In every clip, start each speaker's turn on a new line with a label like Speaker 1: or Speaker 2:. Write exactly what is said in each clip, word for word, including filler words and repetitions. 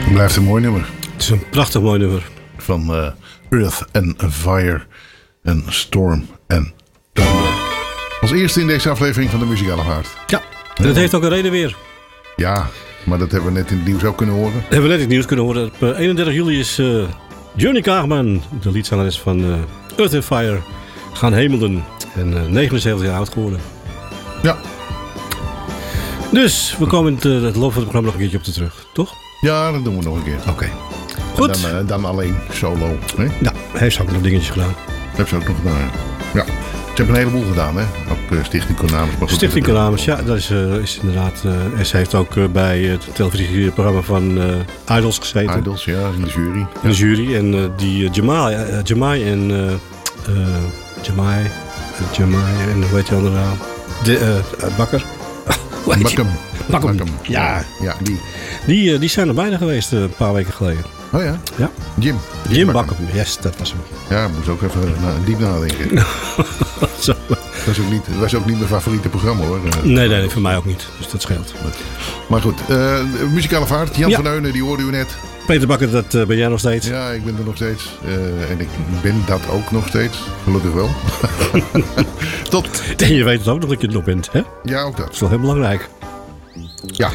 Speaker 1: Het blijft een mooi nummer.
Speaker 2: Het is een prachtig mooi nummer.
Speaker 1: Van uh, Earth and Fire en Storm and Thunder. Als eerste in deze aflevering van de Muzikale Vaart.
Speaker 2: Ja, en dat heeft ook een reden weer.
Speaker 1: Ja, maar dat hebben we net in het nieuws ook kunnen horen.
Speaker 2: Dat hebben we net in het nieuws kunnen horen. Op eenendertig juli is uh, Johnny Kaagman, de liedzangeres van uh, Earth and Fire, gaan hemelen. En uh, negenenzeventig jaar oud geworden.
Speaker 1: Ja.
Speaker 2: Dus we komen in het, het loop van het programma nog een keertje op te terug, toch?
Speaker 1: Ja, dat doen we nog een keer.
Speaker 2: Oké. Okay. Goed.
Speaker 1: Dan, uh, dan alleen solo. Hè?
Speaker 2: Ja, hij heeft ook nog dingetjes gedaan.
Speaker 1: Heeft ze ook nog gedaan, ja. Ze hebben een heleboel gedaan, hè? Ook uh, Stichting Konamis.
Speaker 2: Stichting Konamis, ja, dat is, uh, is inderdaad... Uh, ze heeft ook uh, bij het televisieprogramma van uh, Idols gezeten.
Speaker 1: Idols, ja, in de jury.
Speaker 2: In de jury. En uh, die uh, Jamai, uh, Jamai en... Uh, uh, Jamai... Uh, Jamai en hoe heet die andere naam? De, uh, Bakker.
Speaker 1: Bakkum.
Speaker 2: Bakkum. Ja.
Speaker 1: Ja, die.
Speaker 2: Die, uh, die zijn er bijna geweest uh, een paar weken geleden.
Speaker 1: Oh ja?
Speaker 2: Ja.
Speaker 1: Jim.
Speaker 2: Jim, Jim Bakkum. Yes, dat was hem.
Speaker 1: Ja, moest ook even na, diep nadenken.
Speaker 2: Zo.
Speaker 1: Dat was, ook niet, dat was ook niet mijn favoriete programma, hoor.
Speaker 2: Nee, nee, nee, voor mij ook niet. Dus dat scheelt.
Speaker 1: Maar goed, uh, Muzikale Vaart. Jan ja. van Eunen, die hoorde u net.
Speaker 2: Peter Bakker, dat uh, ben jij nog steeds?
Speaker 1: Ja, ik ben er nog steeds. Uh, en ik ben dat ook nog steeds. Gelukkig wel. Tot...
Speaker 2: En je weet het ook nog dat je het nog bent, hè?
Speaker 1: Ja, ook dat.
Speaker 2: Dat is wel heel belangrijk.
Speaker 1: Ja.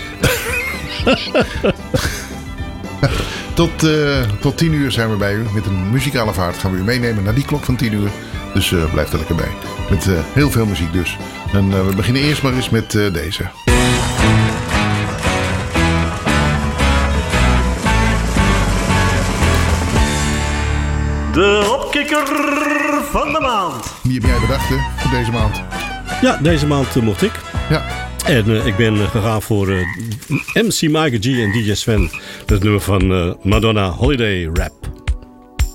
Speaker 1: tot, uh, tot tien uur zijn we bij u. Met een Muzikale Vaart gaan we u meenemen naar die klok van tien uur. Dus uh, blijf er lekker bij. Met uh, heel veel muziek dus. En uh, we beginnen eerst maar eens met uh, deze.
Speaker 2: De opkikker van de maand.
Speaker 1: Die heb jij bedacht, hè, voor deze maand?
Speaker 2: Ja, deze maand uh, mocht ik.
Speaker 1: Ja.
Speaker 2: En uh, ik ben uh, gegaan voor uh, M C Mike G en D J Sven. Dat nummer van uh, Madonna Holiday Rap.